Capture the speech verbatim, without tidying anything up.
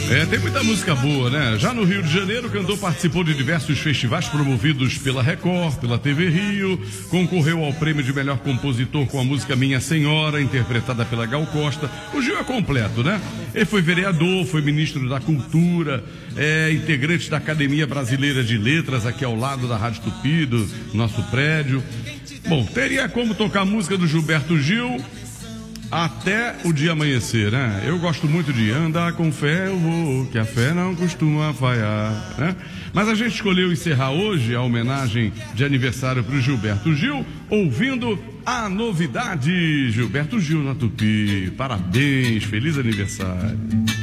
É, tem muita música boa, né? Já no Rio de Janeiro, o cantor participou de diversos festivais promovidos pela Record, pela T V Rio, concorreu ao prêmio de melhor compositor com a música Minha Senhora, interpretada pela Gal Costa. O Gil é completo, né? Ele foi vereador, foi ministro da Cultura, é integrante da Academia Brasileira de Letras, aqui ao lado da Rádio Tupi, do nosso prédio. Bom, teria como tocar a música do Gilberto Gil até o dia amanhecer, né? Eu gosto muito de andar com fé, eu vou, que a fé não costuma falhar, né? Mas a gente escolheu encerrar hoje a homenagem de aniversário para o Gilberto Gil, ouvindo a novidade. Gilberto Gil na Tupi. Parabéns, feliz aniversário.